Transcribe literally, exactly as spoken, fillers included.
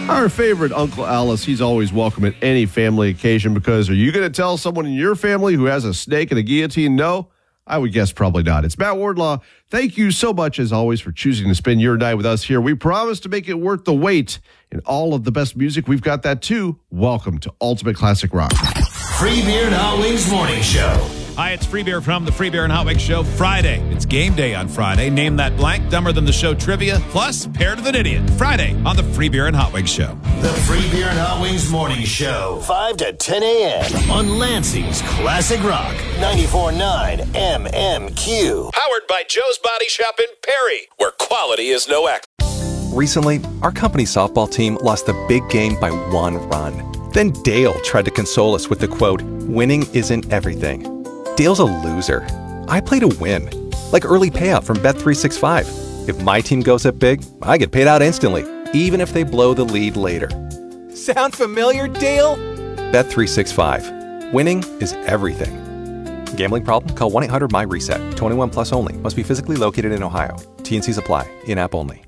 Our favorite Uncle Alice, he's always welcome at any family occasion because are you going to tell someone in your family who has a snake and a guillotine no? I would guess probably not. It's Matt Wardlaw. Thank you so much, as always, for choosing to spend your night with us here. We promise to make it worth the wait. And all of the best music, we've got that too. Welcome to Ultimate Classic Rock. Free Beer and Hot Wings Morning Show. Hi, it's Free Beer from the Free Beer and Hot Wings Show. Friday. It's game day on Friday. Name that blank, dumber than the show trivia, plus paired with an idiot. Friday on the Free Beer and Hot Wings Show. The Free Beer and Hot Wings Morning Show. five to ten a.m. on Lansing's Classic Rock. ninety-four point nine M M Q. Powered by Joe's Body Shop in Perry, where quality is no accident. Recently, our company softball team lost the big game by one run. Then Dale tried to console us with the quote, "Winning isn't everything." Dale's a loser. I play to win. Like early payout from Bet three sixty-five. If my team goes up big, I get paid out instantly, even if they blow the lead later. Sound familiar, Dale? Bet three sixty-five. Winning is everything. Gambling problem? Call one eight hundred M Y RESET. twenty-one plus only. Must be physically located in Ohio. T and C's apply. In-app only.